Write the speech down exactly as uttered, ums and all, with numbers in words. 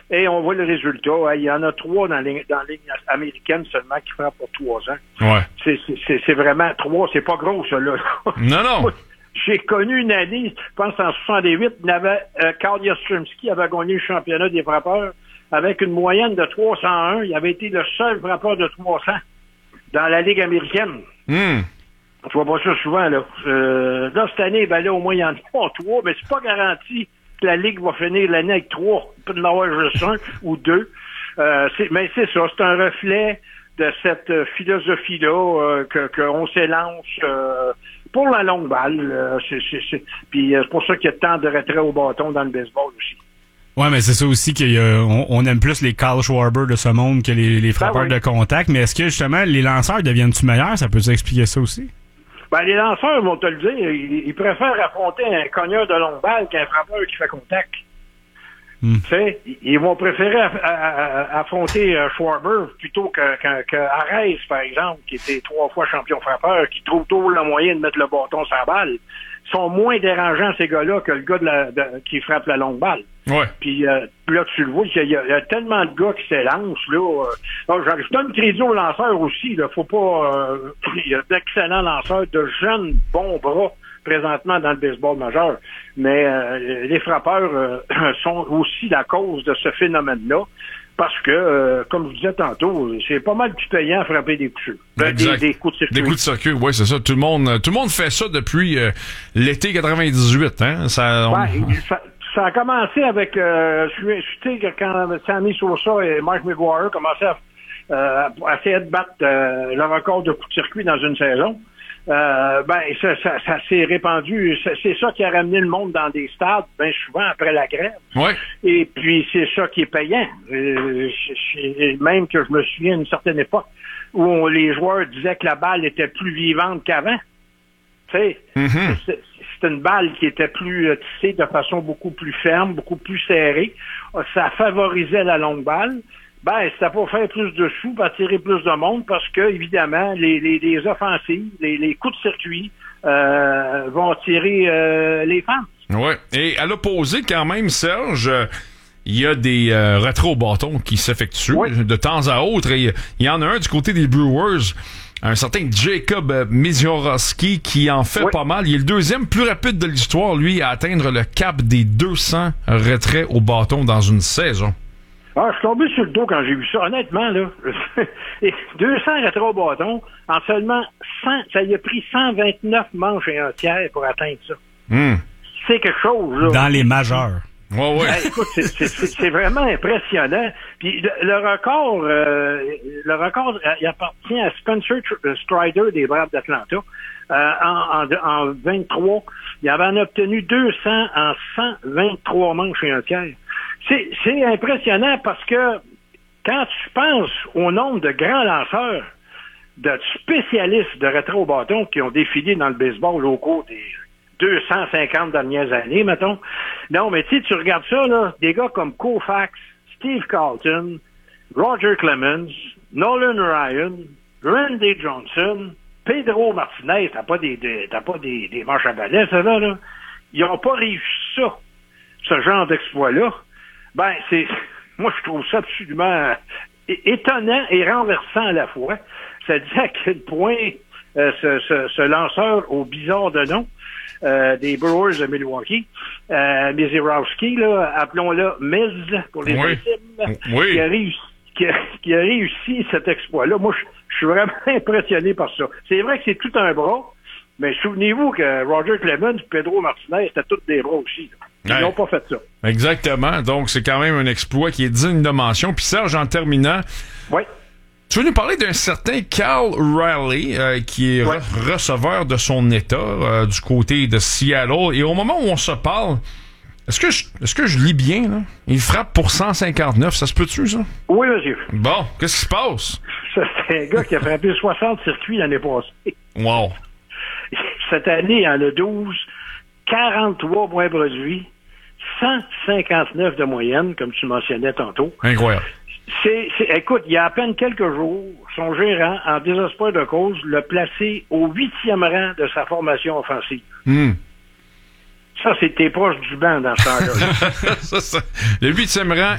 Et on voit le résultat. Il y en a trois dans la ligne, dans la ligne américaine seulement qui frappent pour trois ans. Ouais. C'est, c'est, c'est vraiment trois, c'est pas gros, ça, là. Non, non. J'ai connu une année, je pense en soixante-dix-huit, il y avait, euh, Karl Yastrzemski avait gagné le championnat des frappeurs avec une moyenne de trois cent un. Il avait été le seul frappeur de trois cents dans la Ligue américaine. Mm. Tu vois pas ça souvent, là. Euh, là, cette année, ben là, au moins, il y en a trois, mais c'est pas garanti que la Ligue va finir l'année avec trois. Il peut y en avoir juste un ou deux. Euh, c'est, mais c'est ça, c'est un reflet de cette euh, philosophie-là euh, que qu'on s'élance euh, pour la longue balle. Euh, c'est, c'est, c'est, puis euh, c'est pour ça qu'il y a tant de retraits au bâton dans le baseball aussi. Ouais, mais c'est ça aussi qu'on on aime plus les Kyle Schwarber de ce monde que les, les frappeurs ben oui. de contact. Mais est-ce que justement les lanceurs deviennent-tu meilleurs? Ça peut expliquer ça aussi? Ben, les lanceurs vont te le dire, ils, ils préfèrent affronter un cogneur de longue balle qu'un frappeur qui fait contact. Hmm. Tu sais, ils vont préférer aff- à, à, à affronter euh, Schwarber plutôt que, que, que Arez, par exemple, qui était trois fois champion frappeur, qui trouve toujours le moyen de mettre le bâton sur la balle. Ils sont moins dérangeants, ces gars-là, que le gars de la, de, qui frappe la longue balle. Ouais. Puis euh, là, tu le vois, il y, a, il y a tellement de gars qui s'élancent, là. Euh, alors, je donne crédit aux lanceurs aussi, là. Faut pas... Euh, il y a d'excellents lanceurs, de jeunes bons bras présentement dans le baseball majeur. Mais euh, les frappeurs euh, sont aussi la cause de ce phénomène-là. Parce que, euh, comme je disais tantôt, c'est pas mal plus payant à frapper des coups de circuit. Des, des coups de circuit. Des coups de circuit, oui, c'est ça. Tout le monde, tout le monde fait ça depuis euh, l'été quatre-vingt-dix-huit, hein. Ça, on... ouais, ça, ça a commencé avec, euh, je suis quand Sammy Sosa et Mike McGuire commençaient à, euh, à essayer de battre euh, le record de coups de circuit dans une saison. Euh, ben, ça, ça, ça s'est répandu. C'est, c'est ça qui a ramené le monde dans des stades, bien souvent après la grève. Ouais. Et puis, c'est ça qui est payant. Euh, même que je me souviens d'une certaine époque où on, les joueurs disaient que la balle était plus vivante qu'avant. Tu sais, Mm-hmm. c'est, c'est une balle qui était plus tissée de façon beaucoup plus ferme, beaucoup plus serrée. Ça favorisait la longue balle. Ben, c'était pour faire plus de sous, pour attirer plus de monde, parce que, évidemment, les, les, les offensives, les, les coups de circuit euh, vont attirer euh, les fans. Ouais. Et à l'opposé, quand même, Serge, il y a des euh, retraits au bâton qui s'effectuent oui. de temps à autre. Et il y en a un du côté des Brewers, un certain Jacob Misiorowski, qui en fait oui. pas mal. Il est le deuxième plus rapide de l'histoire, lui, à atteindre le cap des deux cents retraits au bâton dans une saison. Ah, je suis tombé sur le dos quand j'ai vu ça, honnêtement, là. deux cents retraits au bâton, en seulement cent, ça lui a pris cent vingt-neuf manches et un tiers pour atteindre ça. Mm. C'est quelque chose, là. Dans les majeurs. Ouais, ouais. Hey, écoute, c'est, c'est, c'est, c'est vraiment impressionnant. Puis le, le record, euh, le record, il appartient à Spencer Strider des Braves d'Atlanta. Euh, en, en, en vingt-trois, il avait en obtenu deux cents en cent vingt-trois manches et un tiers. C'est, c'est impressionnant parce que quand tu penses au nombre de grands lanceurs, de spécialistes de retrait au bâton qui ont défilé dans le baseball au cours des deux cent cinquante dernières années, mettons. Non, mais tu sais, tu regardes ça, là, des gars comme Koufax, Steve Carlton, Roger Clemens, Nolan Ryan, Randy Johnson, Pedro Martinez, t'as pas des, des t'as pas des, des manches à balai, ça là, là. Ils ont pas réussi ça, ce genre d'exploit-là. Ben, c'est, moi, je trouve ça absolument étonnant et renversant à la fois. Ça dit à quel point euh, ce, ce, ce lanceur au bizarre de nom euh, des Brewers de Milwaukee, euh, Misiorowski, là, appelons-le Miz pour les oui. intimes, oui. qui a réussi, qui a, qui a réussi cet exploit-là. Moi, je, je suis vraiment impressionné par ça. C'est vrai que c'est tout un bras, mais souvenez-vous que Roger Clemens et Pedro Martinez, c'était tous des bras aussi, là. Ils n'ont ouais. pas fait ça. Exactement. Donc, c'est quand même un exploit qui est digne de mention. Puis Serge, en terminant, oui. tu veux nous parler d'un certain Cal Raleigh, euh, qui est ouais. re- receveur de son État euh, du côté de Seattle. Et au moment où on se parle, est-ce que je, est-ce que je lis bien, là? Il frappe pour cent cinquante-neuf. Ça se peut-tu, ça? Oui, monsieur. Bon, qu'est-ce qui se passe? Ça, c'est un gars qui a frappé soixante circuits l'année passée. Wow. Cette année, il en a douze. quarante-trois points produits, cent cinquante-neuf de moyenne, comme tu mentionnais tantôt. Incroyable. C'est, c'est, écoute, il y a à peine quelques jours, son gérant, en désespoir de cause, l'a placé au huitième rang de sa formation offensive. Mm. Ça, c'était proche du banc dans ce temps-là. ça, ça, le huitième rang